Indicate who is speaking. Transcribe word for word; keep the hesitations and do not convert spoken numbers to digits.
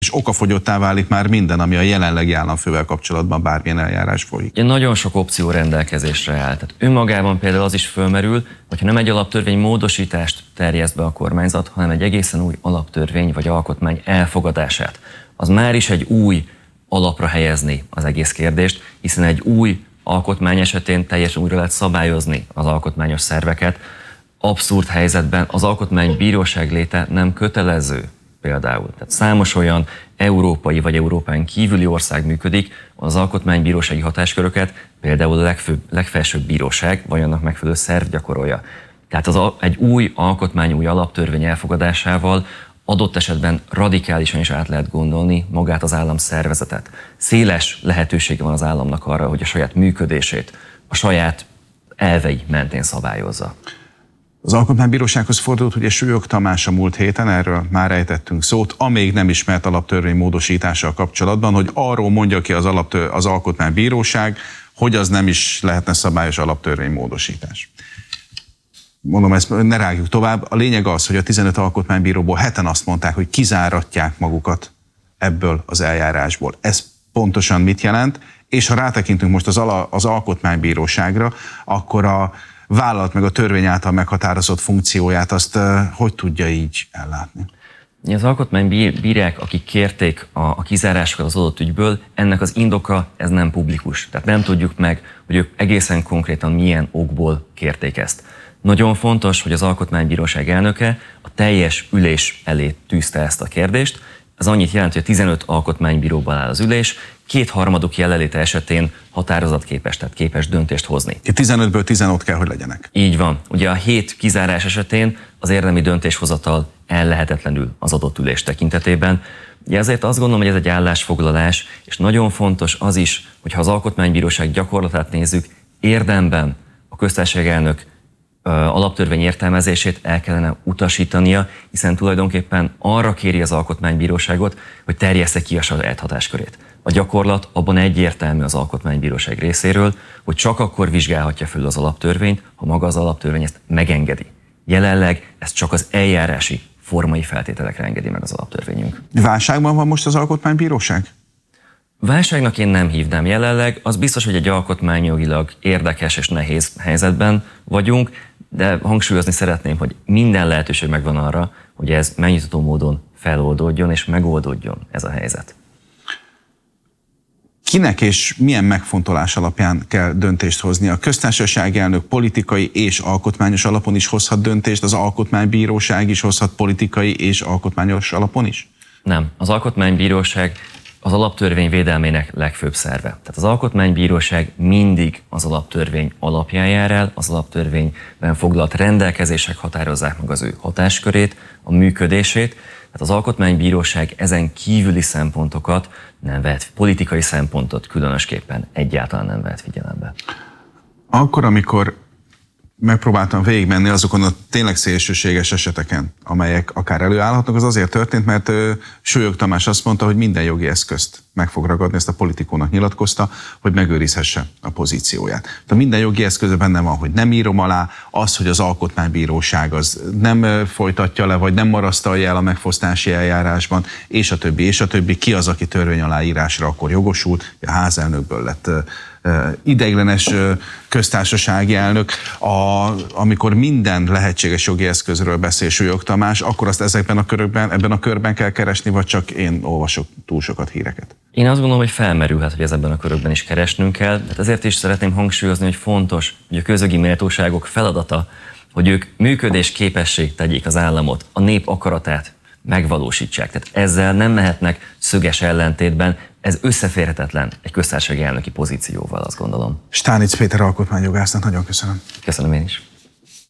Speaker 1: és okafogyottá válik már minden, ami a jelenlegi államfővel kapcsolatban bármilyen eljárás folyik.
Speaker 2: Ja, nagyon sok opció rendelkezésre áll. Tehát önmagában például az is fölmerül, hogyha nem egy alaptörvény módosítást terjeszt be a kormányzat, hanem egy egészen új alaptörvény vagy alkotmány elfogadását. Az már is egy új alapra helyezni az egész kérdést, hiszen egy új alkotmány esetén teljesen újra lehet szabályozni az alkotmányos szerveket. Abszurd helyzetben az alkotmánybíróság léte nem kötelező például. Tehát számos olyan európai vagy Európán kívüli ország működik, az alkotmánybírósági hatásköröket például a legfőbb, legfelsőbb bíróság vagy annak megfelelő szerv gyakorolja. Tehát az a, egy új alkotmány, új alaptörvény elfogadásával adott esetben radikálisan is át lehet gondolni magát az állam szervezetet. Széles lehetősége van az államnak arra, hogy a saját működését, a saját elvei mentén szabályozza.
Speaker 1: Az Alkotmánybírósághoz fordult ugye Súlyog Tamás a múlt héten, erről már ejtettünk szót, a még nem ismert alaptörvény módosítással kapcsolatban, hogy arról mondja ki az, alaptör, az Alkotmánybíróság, hogy az nem is lehetne szabályos alaptörvény módosítás. Mondom, ezt ne rágjuk tovább. A lényeg az, hogy a tizenöt alkotmánybíróból heten azt mondták, hogy kizáratják magukat ebből az eljárásból. Ez pontosan mit jelent? És ha rátekintünk most az, ala, az Alkotmánybíróságra, akkor a vállalat meg a törvény által meghatározott funkcióját azt uh, hogy tudja így ellátni?
Speaker 2: Az alkotmánybírák, akik kérték a, a kizárásokat az adott ügyből, ennek az indoka ez nem publikus. Tehát nem tudjuk meg, hogy ők egészen konkrétan milyen okból kérték ezt. Nagyon fontos, hogy az Alkotmánybíróság elnöke a teljes ülés elé tűzte ezt a kérdést. Ez annyit jelent, hogy a tizenöt alkotmánybíróban áll az ülés, kétharmaduk jelenléte esetén határozatképes, tehát képes döntést hozni.
Speaker 1: tizenötből tizenöt kell, hogy legyenek.
Speaker 2: Így van. Ugye a hét kizárás esetén az érdemi döntéshozatal ellehetetlenül az adott ülés tekintetében. Ugye ezért azt gondolom, hogy ez egy állásfoglalás, és nagyon fontos az is, hogy ha az Alkotmánybíróság gyakorlatát nézzük, érdemben a köztársaság elnök alaptörvény értelmezését el kellene utasítania, hiszen tulajdonképpen arra kéri az Alkotmánybíróságot, hogy terjessze ki a saját hatáskörét. A gyakorlat abban egyértelmű az Alkotmánybíróság részéről, hogy csak akkor vizsgálhatja föl az alaptörvényt, ha maga az alaptörvény ezt megengedi. Jelenleg ez csak az eljárási, formai feltételekre engedi meg az alaptörvényünk.
Speaker 1: Válságban van most az Alkotmánybíróság?
Speaker 2: Válságnak én nem hívnám jelenleg, az biztos, hogy egy alkotmányjogilag érdekes és nehéz helyzetben vagyunk, de hangsúlyozni szeretném, hogy minden lehetőség megvan arra, hogy ez megnyugtató módon feloldódjon és megoldódjon ez a helyzet.
Speaker 1: Kinek és milyen megfontolás alapján kell döntést hozni? A köztársasági elnök politikai és alkotmányos alapon is hozhat döntést, az Alkotmánybíróság is hozhat politikai és alkotmányos alapon is?
Speaker 2: Nem. Az Alkotmánybíróság az alaptörvény védelmének legfőbb szerve. Tehát az Alkotmánybíróság mindig az alaptörvény alapján jár el, az alaptörvényben foglalt rendelkezések határozzák meg az ő hatáskörét, a működését. Tehát az Alkotmánybíróság ezen kívüli szempontokat nem vehet, politikai szempontot különösképpen egyáltalán nem vehet figyelembe.
Speaker 1: Akkor, amikor megpróbáltam végigmenni azokon a tényleg szélsőséges eseteken, amelyek akár előállhatnak, az azért történt, mert Súlyog Tamás azt mondta, hogy minden jogi eszközt meg fog ragadni, ezt a Politikónak nyilatkozta, hogy megőrizhesse a pozícióját. Tehát minden jogi eszköz benne van, hogy nem írom alá, az, hogy az Alkotmánybíróság az nem folytatja le, vagy nem marasztalja el a megfosztási eljárásban, és a többi, és a többi, ki az, aki törvény aláírásra akkor jogosult, a házelnökből lett ideiglenes köztársasági elnök, a, amikor minden lehetséges jogi eszközről beszél Súlyog Tamás, akkor azt ezekben a körökben, ebben a körben kell keresni, vagy csak én olvasok túl sokat híreket?
Speaker 2: Én azt gondolom, hogy felmerülhet, hogy ezekben a körökben is keresnünk kell, de ezért is szeretném hangsúlyozni, hogy fontos, hogy a közjogi méltóságok feladata, hogy ők működésképessé tegyék az államot, a nép akaratát megvalósítsák. Tehát ezzel nem mehetnek szöges ellentétben, ez összeférhetetlen egy köztársasági elnöki pozícióval, azt gondolom.
Speaker 1: Stánic Péter alkotmányjogásznak nagyon köszönöm.
Speaker 2: Köszönöm én is.